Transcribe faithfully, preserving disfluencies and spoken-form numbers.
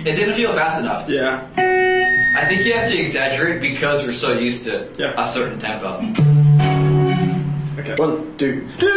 It didn't feel fast enough. Yeah. I think you have to exaggerate because we're so used to Yeah. a certain tempo. Okay. One, two, three.